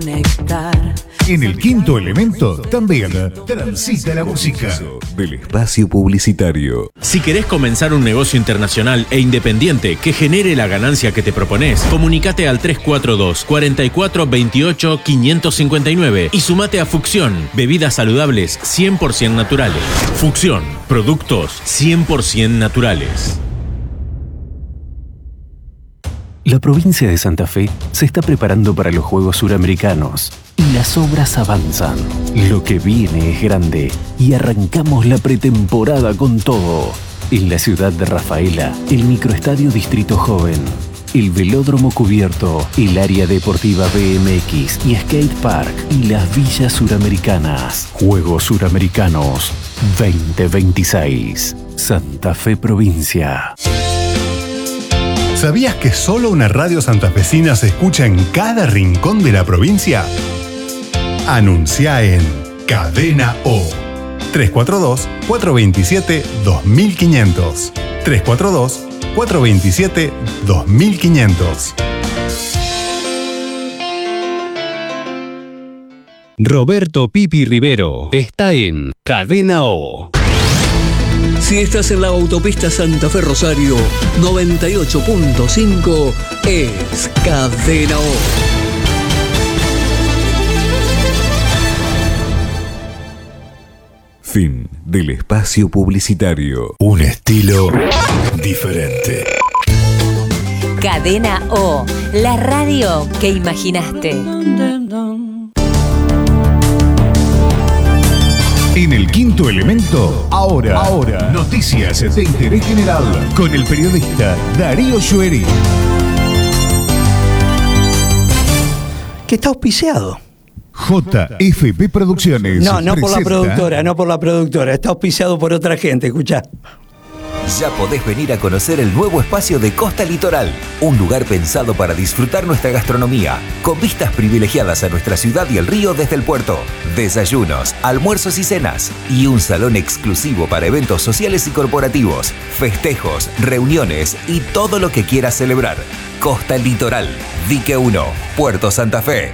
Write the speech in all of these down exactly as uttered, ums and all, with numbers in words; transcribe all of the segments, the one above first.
En el quinto elemento también transita la música del espacio publicitario. Si querés comenzar un negocio internacional e independiente que genere la ganancia que te propones, comunicate al tres cuatro dos, cuatro cuatro, veintiocho, quinientos cincuenta y nueve y sumate a Fucción, bebidas saludables cien por ciento naturales. Fucción, productos cien por ciento naturales. La provincia de Santa Fe se está preparando para los Juegos Suramericanos y las obras avanzan. Lo que viene es grande y arrancamos la pretemporada con todo. En la ciudad de Rafaela, el microestadio Distrito Joven, el velódromo cubierto, el área deportiva B M X y Skate Park y las villas suramericanas. Juegos Suramericanos veinte veintiséis. Santa Fe Provincia. ¿Sabías que solo una radio santafesina se escucha en cada rincón de la provincia? Anuncia en Cadena O. tres cuatro dos, cuatro dos siete, dos mil quinientos. tres cuatro dos, cuatro dos siete, dos mil quinientos. Roberto Pipi Rivero está en Cadena O. Si estás en la autopista Santa Fe Rosario, noventa y ocho punto cinco es Cadena O. Fin del espacio publicitario. Un estilo diferente. Cadena O, la radio que imaginaste. En el quinto elemento, ahora, ahora, noticias de interés general con el periodista Darío Schueri. Que está auspiciado. J F P Producciones. No, no por la presenta... productora, no por la productora. Está auspiciado por otra gente, escuchá. Ya podés venir a conocer el nuevo espacio de Costa Litoral, un lugar pensado para disfrutar nuestra gastronomía, con vistas privilegiadas a nuestra ciudad y el río desde el puerto, desayunos, almuerzos y cenas, y un salón exclusivo para eventos sociales y corporativos, festejos, reuniones y todo lo que quieras celebrar. Costa Litoral, Dique uno, Puerto Santa Fe.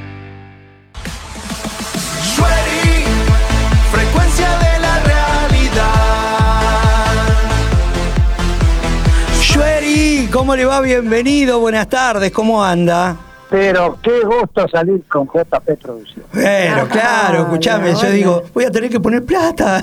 ¿Cómo le va? Bienvenido, buenas tardes, ¿cómo anda? Pero qué gusto salir con J P Producción. Bueno, claro, escuchame, yo digo, voy a tener que poner plata.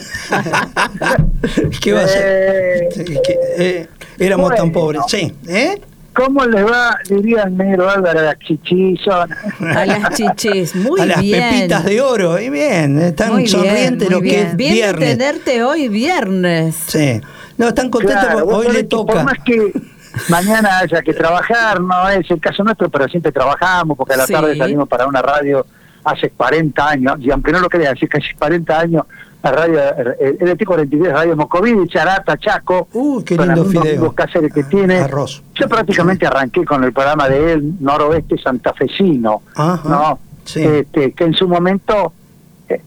¿Qué va a hacer? Eh, eh, éramos bueno, tan pobres, sí. ¿Eh? ¿Cómo les va? Diría el negro Álvaro a las chichis. A las chichis, muy bien. A las bien. pepitas de oro, y bien, están sonrientes lo que es bien viernes. Bien tenerte hoy viernes. Sí, no, están contentos claro, porque hoy le toca. Por más que mañana haya que trabajar, no es el caso nuestro, pero siempre trabajamos, porque a la sí. tarde salimos para una radio hace cuarenta años, y aunque no lo crean, hace casi cuarenta años, la radio, el, el T cuarenta y tres, Radio Mocovide, Charata, Chaco, uh, qué lindo fideo. Los Cáceres que tiene. Arroz. Yo prácticamente arranqué con el programa de él, Noroeste Santafesino, Ajá. ¿no? Sí. Este, que en su momento, eh,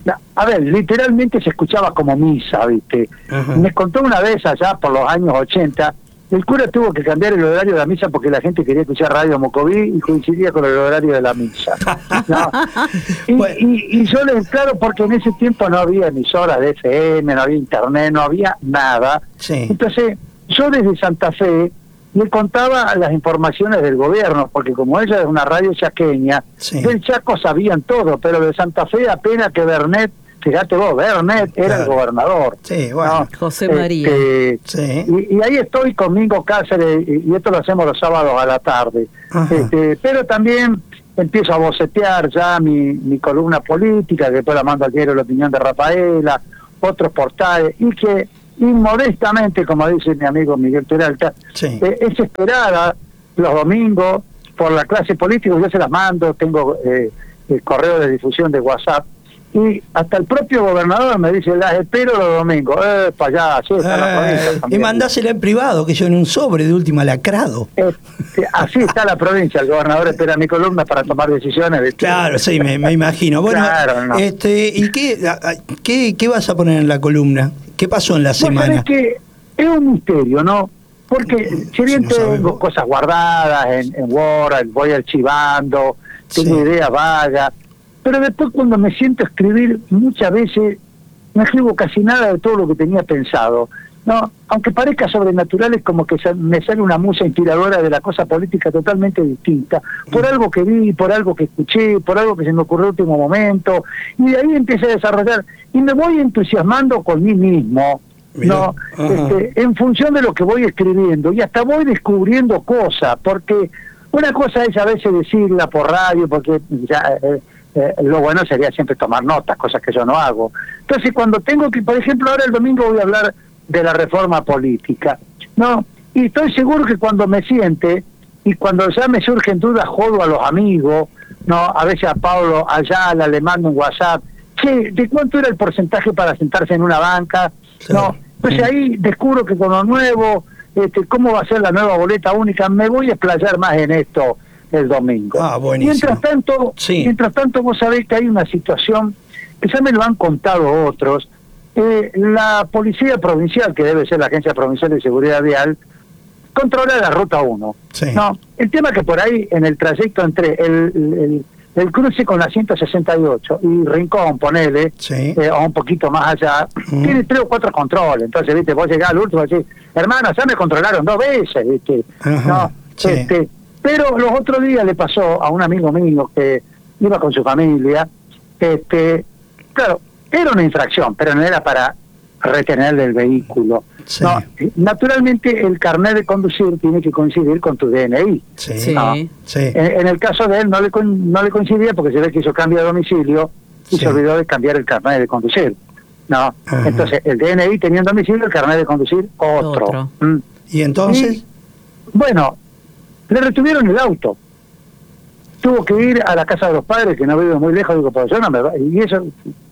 a ver, literalmente se escuchaba como misa, ¿viste? Ajá. Me contó una vez allá por los años ochenta, el cura tuvo que cambiar el horario de la misa porque la gente quería escuchar Radio Mocoví y coincidía con el horario de la misa. ¿No? Y, bueno. y, y yo les claro, porque en ese tiempo no había emisoras de F M, no había internet, no había nada. Sí. Entonces, yo desde Santa Fe le contaba las informaciones del gobierno, porque como ella es una radio chaqueña, sí. del Chaco sabían todo, pero de Santa Fe apenas que Bernet, fíjate vos, Bernet era claro. el gobernador. Sí, bueno. ¿no? José María. Este, sí. y, y ahí estoy con Mingo Cáceres, y, y esto lo hacemos los sábados a la tarde. Este, pero también empiezo a bocetear ya mi, mi columna política, que después la mando al diario La Opinión de Rafaela, otros portales, y que inmodestamente, como dice mi amigo Miguel Peralta, sí. eh, es esperada los domingos por la clase política. Yo se las mando, tengo eh, el correo de difusión de WhatsApp, y hasta el propio gobernador me dice, las espero los domingos. Eh, para allá, así está eh, la provincia. Y mandásela en privado, que yo en un sobre de última lacrado. Eh, así está la provincia, el gobernador espera mi columna para tomar decisiones. ¿Viste? Claro, sí, me, me imagino. Bueno, claro, no. este, ¿y qué, qué, qué vas a poner en la columna? ¿Qué pasó en la semana? Es que es un misterio, ¿no? Porque si bien si no tengo sabemos. cosas guardadas en, en Word, voy archivando, tengo Sí. ideas vagas, pero después cuando me siento a escribir, muchas veces no escribo casi nada de todo lo que tenía pensado. No, aunque parezca sobrenatural, es como que sa- me sale una musa inspiradora de la cosa política totalmente distinta, por algo que vi, por algo que escuché, por algo que se me ocurrió en último momento, y de ahí empiezo a desarrollar, y me voy entusiasmando con mí mismo, no, este, en función de lo que voy escribiendo, y hasta voy descubriendo cosas, porque una cosa es a veces decirla por radio, porque ya, eh, eh, lo bueno sería siempre tomar notas, cosas que yo no hago. Entonces cuando tengo que, por ejemplo, ahora el domingo voy a hablar de la reforma política, ¿no? Y estoy seguro que cuando me siente y cuando ya me surgen dudas, jodo a los amigos, ¿no? A veces a Pablo Ayala le mando un WhatsApp, che, ¿de cuánto era el porcentaje para sentarse en una banca? ¿No? Entonces ahí descubro que con lo nuevo, este, cómo va a ser la nueva boleta única, me voy a explayar más en esto el domingo. Ah, buenísimo. Mientras tanto, Sí. mientras tanto vos sabés que hay una situación que ya me lo han contado otros. Eh, la Policía Provincial, que debe ser la Agencia Provincial de Seguridad Vial, controla la Ruta uno. Sí. No, el tema que por ahí, en el trayecto entre el, el, el cruce con la ciento sesenta y ocho y Rincón, ponele, Sí. eh, o un poquito más allá, Mm. tiene tres o cuatro controles. Entonces, viste, vos llegás al último y decís, hermano, ya me controlaron dos veces, viste. Ajá, No, sí. este, pero los otros días le pasó a un amigo mío que iba con su familia, este, claro, era una infracción, pero no era para retenerle el vehículo. Sí. No, naturalmente el carnet de conducir tiene que coincidir con tu D N I. Sí. Sí. No. Sí. En, en el caso de él no le con- no le coincidía porque se ve que hizo cambio de domicilio y Sí. se olvidó de cambiar el carnet de conducir. No, Ajá. entonces el D N I tenía un domicilio, el carnet de conducir otro. Otro. Mm. Y entonces, Y, bueno, le retuvieron el auto. Tuvo que ir a la casa de los padres, que no vive muy lejos, digo, pues yo no me va- y eso,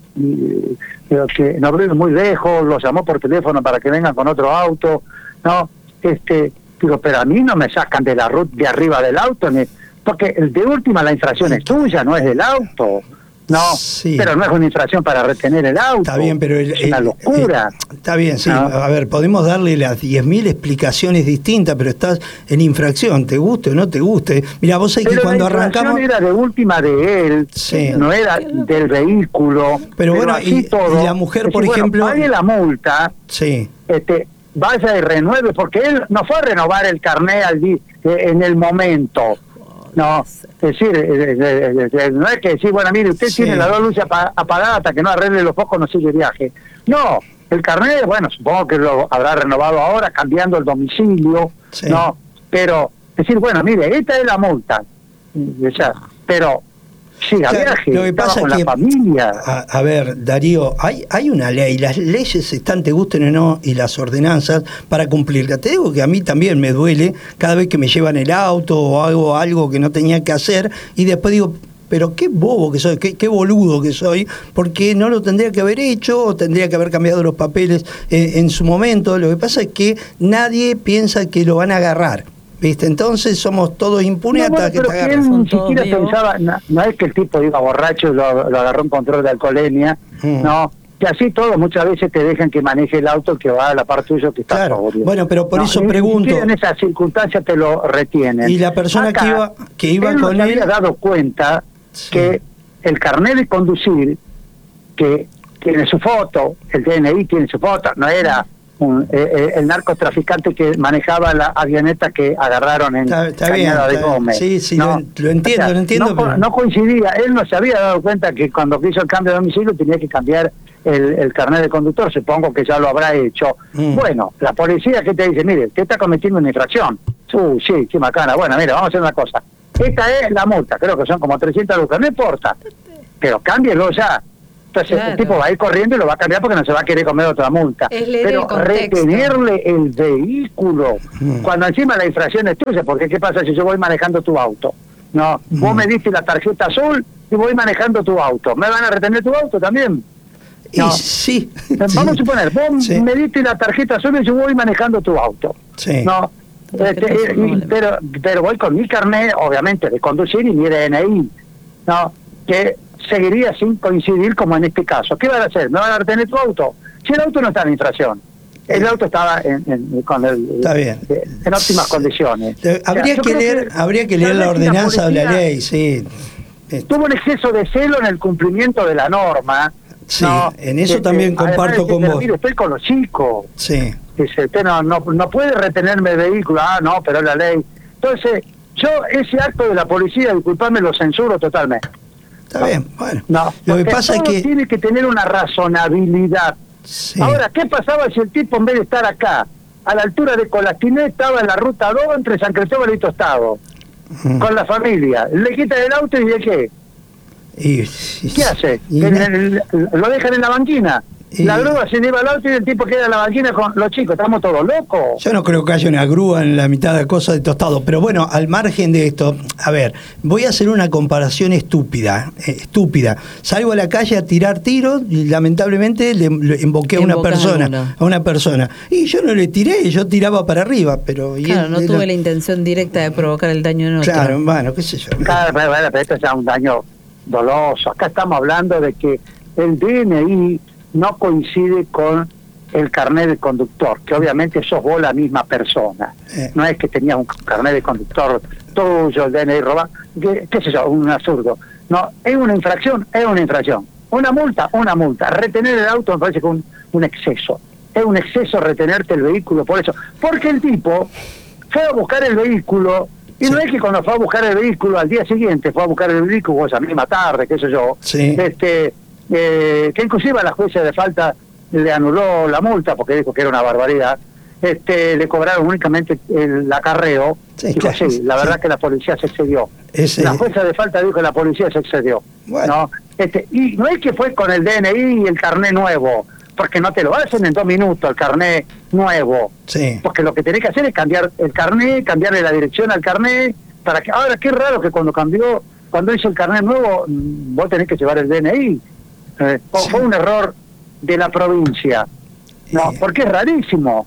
y, pero que no vive muy lejos, los llamó por teléfono para que vengan con otro auto, no, este, digo, pero a mí no me sacan de la ruta de arriba del auto, ni, porque el de última la infracción es tuya, no es del auto. No, Sí. pero no es una infracción para retener el auto. está bien, pero... el- es una el- locura. el- está bien, sí. ¿No? A ver, podemos darle las diez mil explicaciones distintas, pero estás en infracción, te guste o no te guste. Mira, vos sabés que Pero cuando la infracción arrancamos... era de última de él, Sí. no era del vehículo. Pero bueno, así y- todo, y la mujer, es por decir, bueno, ejemplo- pague la multa, Sí, este, vaya y renueve, porque él no fue a renovar el carnet al di- eh, en el momento. No, es decir, eh, eh, eh, no es que decir, bueno, mire, usted Sí. tiene las dos luces apa- apagadas hasta que no arregle los focos, no sigue viaje. No, el carnet, bueno, supongo que lo habrá renovado ahora, cambiando el domicilio, Sí. no, pero decir, bueno, mire, esta es la multa, y, o sea, pero siga Claro, viaje, lo que estaba pasa con es que, la familia. A, a ver, Darío, hay, hay una ley, las leyes están, te gusten o no, y las ordenanzas para cumplirlas. Te digo que a mí también me duele cada vez que me llevan el auto o hago algo que no tenía que hacer y después digo, pero qué bobo que soy, qué, qué boludo que soy, porque no lo tendría que haber hecho o tendría que haber cambiado los papeles eh, en su momento. Lo que pasa es que nadie piensa que lo van a agarrar. ¿Viste? Entonces somos todos impunes No, hasta bueno, que pero te que agarran. él Son ni todos siquiera vivos. pensaba, no, no es que el tipo iba borracho y lo, lo agarró un control de alcoholemia, Mm. no, que así todo muchas veces te dejan que maneje el auto el que va a la par tuyo que está Claro. sobrio. Bueno, pero por No, eso ni- pregunto. Ni siquiera en esas circunstancias te lo retienen. Y la persona Acá, que iba, que iba él con no se él. había dado cuenta Sí. que el carnet de conducir, que tiene su foto, el D N I tiene su foto, no era un, eh, eh, el narcotraficante que manejaba la avioneta que agarraron en Está- está bien, Cañada de está bien. Gómez. Sí, sí, ¿no? lo- lo entiendo, lo entiendo, No, co- pero- no coincidía, él no se había dado cuenta que cuando hizo el cambio de domicilio tenía que cambiar el, el carnet de conductor, supongo que ya lo habrá hecho. Mm. Bueno, la policía que te dice, mire, usted está cometiendo una infracción. Uy, sí, qué macana. Bueno, mira, vamos a hacer una cosa. Esta es la multa, creo que son como trescientas lucas, no importa, pero cámbielo ya. Entonces Claro. el tipo va a ir corriendo y lo va a cambiar porque no se va a querer comer otra multa. Es leer Pero el contexto. retenerle el vehículo, Mm. cuando encima la infracción es tuya, porque ¿qué pasa si yo voy manejando tu auto? No, vos Mm. me diste la tarjeta azul y voy manejando tu auto. ¿Me van a retener tu auto también? Y No. sí. Vamos a suponer, vos Sí. me diste la tarjeta azul y yo voy manejando tu auto. Sí. No, este, y- pero, pero voy con mi carnet, obviamente, de conducir y mi D N I, ¿no? Que seguiría sin coincidir como en este caso. ¿Qué van a hacer? ¿Me van a retener tu auto? Si el auto no está en infracción, el auto estaba en, en- con el, Está bien. en óptimas condiciones. Eh, Habría O sea, yo que creo leer, habría que leer tal la vez si ordenanza o la policía- ley, sí. tuvo un exceso de celo en el cumplimiento de la norma. Sí, no, en eso este, también comparto decir, con pero vos. Mire, estoy con los chicos. Sí. Dice, usted no, no, no puede retenerme el vehículo. Ah, no, pero la ley. Entonces, yo ese acto de la policía, disculpame, lo censuro totalmente. Está bien, bueno. No, lo que pasa es que tiene que tener una razonabilidad. Sí. Ahora, ¿qué pasaba si el tipo en vez de estar acá, a la altura de Colastiné, estaba en la ruta dos entre San Cristóbal y Tostado, mm. con la familia? ¿Le quitan el auto y de qué? Y, y, ¿Qué hace? y, ¿Que el, ¿Lo dejan en la banquina? Y, la grúa se lleva al auto y el tipo queda en la banquina con los chicos. Estamos todos locos. Yo no creo que haya una grúa en la mitad de cosas de Tostado. Pero bueno, al margen de esto, a ver, voy a hacer una comparación estúpida. Eh, estúpida. Salgo a la calle a tirar tiros y lamentablemente le, le invoqué a una persona. Uno. A una persona. Y yo no le tiré, yo tiraba para arriba. Pero claro, él, no él, tuve la intención directa de provocar el daño en otro. Claro, bueno, qué sé yo. Claro, pero, bueno, pero esto es ya un daño doloso. Acá estamos hablando de que el D N I no coincide con el carnet de conductor, que obviamente sos vos la misma persona. Eh. No es que tenías un carnet de conductor tuyo, el D N I robado, qué, qué sé yo, un absurdo. No, es una infracción, es una infracción. Una multa, una multa. Retener el auto me parece que es un, un exceso. Es un exceso retenerte el vehículo por eso. Porque el tipo fue a buscar el vehículo. Y sí. No es que cuando fue a buscar el vehículo al día siguiente, fue a buscar el vehículo esa misma tarde, qué sé yo, sí. este, eh, que inclusive a la jueza de falta le anuló la multa porque dijo que era una barbaridad, este, le cobraron únicamente el acarreo. Sí, dijo, claro, sí, la verdad sí. que la policía se excedió. Ese... La jueza de falta dijo que la policía se excedió. Bueno. ¿No? Este, y no es que fue con el D N I y el carnet nuevo, porque no te lo hacen en dos minutos el carnet nuevo. Sí. Porque lo que tenés que hacer es cambiar el carnet, cambiarle la dirección al carnet, para que ahora qué raro que cuando cambió, cuando hizo el carnet nuevo, vos tenés que llevar el D N I. Eh, o sí. Fue un error de la provincia. No, porque es rarísimo,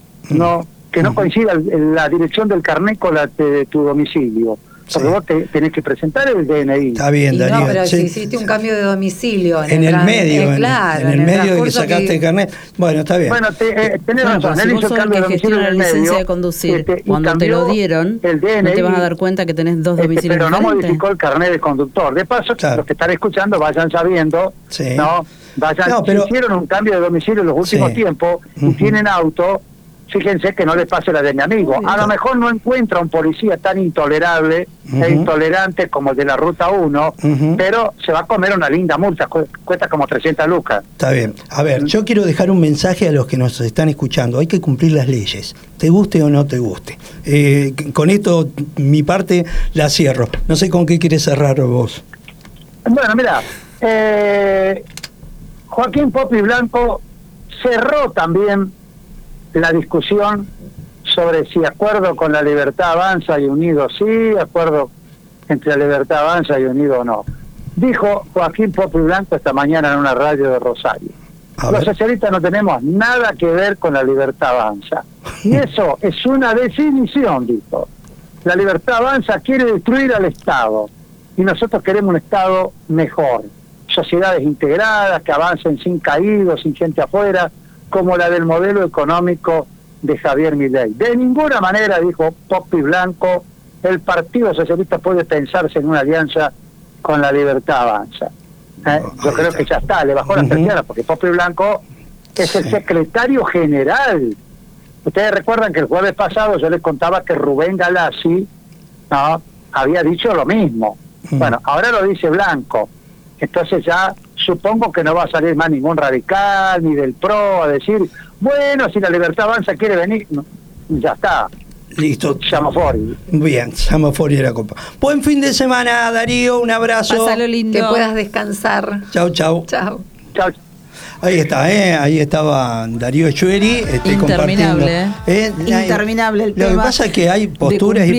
no, que no coincida la dirección del carnet con la de tu domicilio. Porque sí. vos te, tenés que presentar el D N I. Está bien, Darío. No, pero sí. si hiciste un cambio de domicilio. En, en el, el medio, eh, en, claro, en el en el medio de que sacaste que... el carnet. Bueno, está bien. Bueno, te, eh, tenés bueno, razón. Si él vos hizo el cambio que de domicilio gestiona en la el licencia medio, de conducir, este, cuando te lo dieron, el D N I, no te vas a dar cuenta que tenés dos este, domicilios pero no diferentes. modificó el carnet de conductor. De paso, claro. Los que están escuchando vayan sabiendo, sí. ¿no? Vayan, no, pero... si hicieron un cambio de domicilio en los últimos sí. tiempos y uh-huh. tienen auto, fíjense que no les pase la de mi amigo. A lo mejor no encuentra un policía tan intolerable uh-huh. e intolerante como el de la Ruta uno, uh-huh. pero se va a comer una linda multa, cuesta como trescientas lucas. Está bien. A ver, yo quiero dejar un mensaje a los que nos están escuchando. Hay que cumplir las leyes, te guste o no te guste. Eh, con esto mi parte la cierro. No sé con qué quieres cerrar vos. Bueno, mira, eh, Joaquín Popi Blanco cerró también la discusión sobre si acuerdo con la Libertad Avanza y Unido sí, acuerdo entre la Libertad Avanza y Unido no. Dijo Joaquín Popi Blanco esta mañana en una radio de Rosario. Los socialistas no tenemos nada que ver con la Libertad Avanza. Y eso es una definición, dijo. La Libertad Avanza quiere destruir al Estado y nosotros queremos un Estado mejor. Sociedades integradas que avancen sin caídos, sin gente afuera, como la del modelo económico de Javier Milei. De ninguna manera, dijo Popi Blanco, el Partido Socialista puede pensarse en una alianza con la Libertad Avanza. ¿Eh? Yo creo que ya está, le bajó las persianas, uh-huh. porque Popi Blanco es sí. el secretario general. Ustedes recuerdan que el jueves pasado yo les contaba que Rubén Galassi, ¿no?, había dicho lo mismo. Uh-huh. Bueno, ahora lo dice Blanco. Entonces ya supongo que no va a salir más ningún radical ni del P R O a decir, bueno, si la Libertad Avanza quiere venir, no, ya está. Listo. Samofori. Bien, Samofori era copa. Buen fin de semana, Darío, un abrazo. Pásalo lindo. Que puedas descansar. Chau, chau. Chau. Chau. Ahí está, ¿eh? Ahí estaba Darío Echueri. Este, Interminable. ¿eh? Interminable el Lo tema. que pasa es que hay posturas y